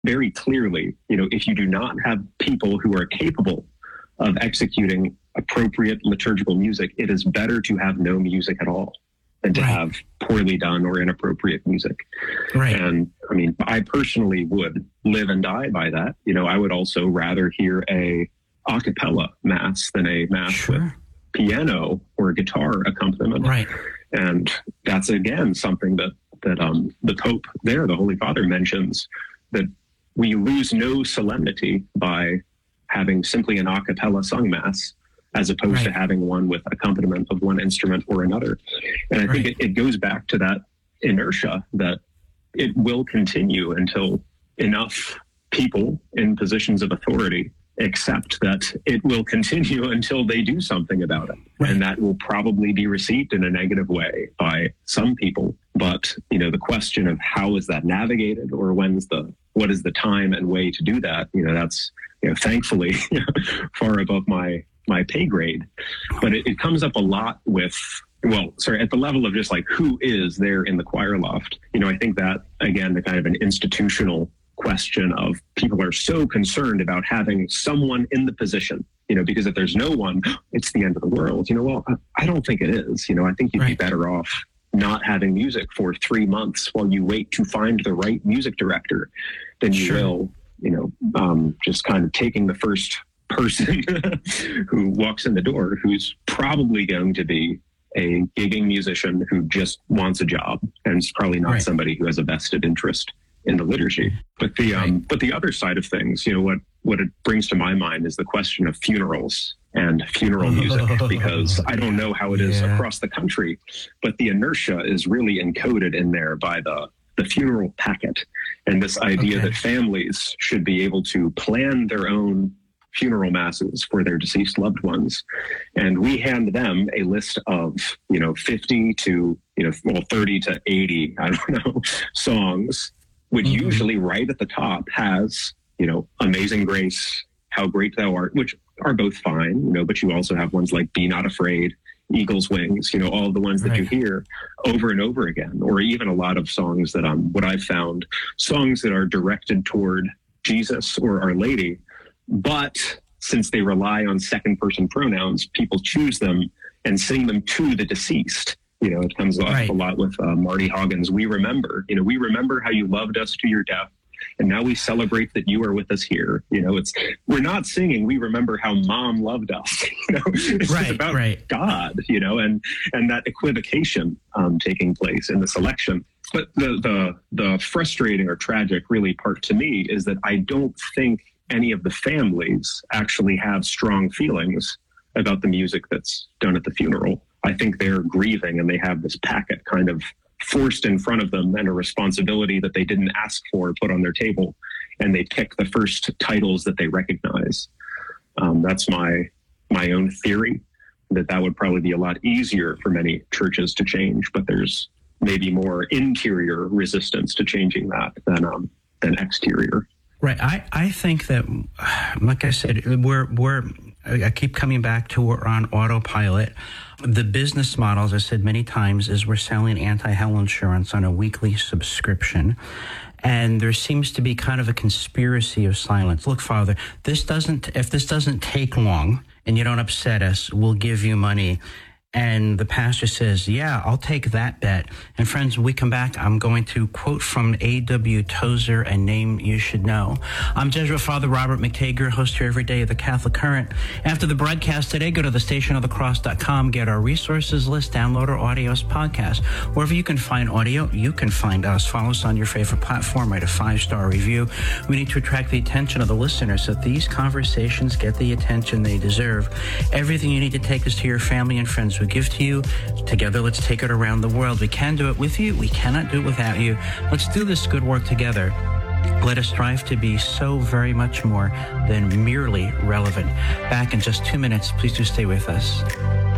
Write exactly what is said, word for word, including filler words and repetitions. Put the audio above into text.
very clearly, you know, if you do not have people who are capable of executing appropriate liturgical music, it is better to have no music at all than to right. have poorly done or inappropriate music. Right. And I mean, I personally would live and die by that. You know, I would also rather hear a a cappella mass than a mass sure. with piano or guitar accompaniment. Right. And that's, again, something that, that um, the Pope there, the Holy Father, mentions, that we lose no solemnity by having simply an a cappella sung mass, as opposed right. to having one with accompaniment of one instrument or another. And I right. think it, it goes back to that inertia that it will continue until enough people in positions of authority accept that it will continue until they do something about it. Right. And that will probably be received in a negative way by some people. But, you know, the question of how is that navigated, or when's the, what is the time and way to do that? You know, that's, you know, thankfully far above my, my pay grade. But it, it comes up a lot with, well, sorry, at the level of just like who is there in the choir loft. You know, I think that, again, the kind of an institutional question of people are so concerned about having someone in the position, you know, because if there's no one, it's the end of the world. You know, well, I don't think it is. You know, I think you'd right. be better off not having music for three months while you wait to find the right music director than you sure. will, you know, um, just kind of taking the first person who walks in the door, who's probably going to be a gigging musician who just wants a job, and it's probably not right. somebody who has a vested interest in the liturgy. But the um, right. but the other side of things, you know, what what it brings to my mind is the question of funerals and funeral music, because I don't know how it yeah. is across the country, but the inertia is really encoded in there by the the funeral packet, and this idea okay. that families should be able to plan their own funeral masses for their deceased loved ones. And we hand them a list of, you know, fifty to, you know, well, thirty to eighty, I don't know, songs, which mm-hmm. usually right at the top has, you know, Amazing Grace, How Great Thou Art, which are both fine, you know, but you also have ones like Be Not Afraid, Eagle's Wings, you know, all of the ones that right. you hear over and over again, or even a lot of songs that, um, what I've found, songs that are directed toward Jesus or Our Lady, but since they rely on second person pronouns, people choose them and sing them to the deceased. You know, it comes off right. a lot with uh, Marty Hoggins. We remember, you know, we remember how you loved us to your death, and now we celebrate that you are with us here. You know, it's, we're not singing, we remember how mom loved us. You know, it's right, just about right. God, you know, and, and that equivocation um, taking place in the selection. But the, the, the frustrating or tragic really part to me is that I don't think any of the families actually have strong feelings about the music that's done at the funeral. I think they're grieving, and they have this packet kind of forced in front of them, and a responsibility that they didn't ask for put on their table, and they pick the first titles that they recognize. Um, that's my my own theory, that that would probably be a lot easier for many churches to change, but there's maybe more interior resistance to changing that than um, than exterior. Right. I, I think that, like I said, we're, we're, I keep coming back to we're on autopilot. The business model, as I said many times, is we're selling anti-hell insurance on a weekly subscription. And there seems to be kind of a conspiracy of silence. Look, Father, this doesn't, if this doesn't take long and you don't upset us, we'll give you money. And the pastor says, yeah, I'll take that bet. And friends, when we come back, I'm going to quote from A W Tozer, a name you should know. I'm Jesuit Father Robert McTager, host here every day of the Catholic Current. After the broadcast today, go to the station of the cross dot com, get our resources list, download our audios podcast. Wherever you can find audio, you can find us. Follow us on your favorite platform, write a five-star review. We need to attract the attention of the listeners so that these conversations get the attention they deserve. Everything you need to take us to your family and friends we give to you. Together, let's take it around the world. We can do it with you. We cannot do it without you. Let's do this good work together. Let us strive to be so very much more than merely relevant. Back in just two minutes. Please do stay with us.